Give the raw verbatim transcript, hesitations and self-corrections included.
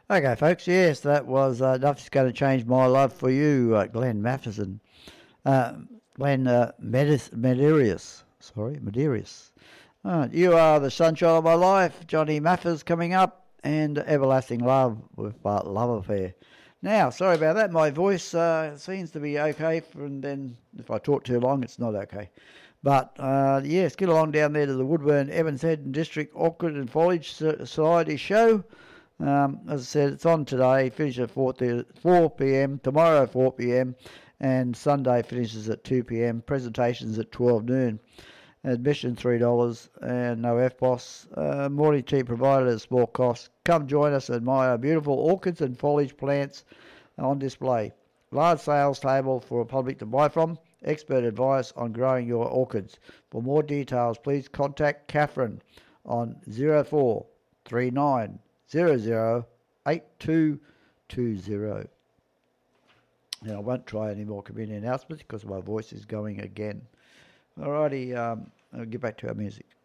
Okay, folks, yes, that was uh, Nothing's Going to Change My Love for You, uh, Glenn Matheson. Uh, Glenn uh, Medis- Medeiros. Sorry, Medeiros. Uh, you Are the Sunshine of My Life, Johnny Mathers coming up, and Everlasting Love with uh, Love Affair. Now, sorry about that, my voice uh, seems to be okay, for, and then if I talk too long, it's not okay. But, uh, yes, get along down there to the Woodburn, Evans Head District Orchid and Foliage Society show. Um, as I said, it's on today, finishes at four p.m, tomorrow four p.m, and Sunday finishes at two p.m, presentations at twelve noon. Admission three dollars and no F B O S. Uh, morning tea provided at a small cost. Come join us and admire beautiful orchids and foliage plants on display. Large sales table for the public to buy from. Expert advice on growing your orchids. For more details, please contact Catherine on zero four three nine zero zero eight two two zero. And I won't try any more community announcements because my voice is going again. Alrighty, um, I'll get back to our music.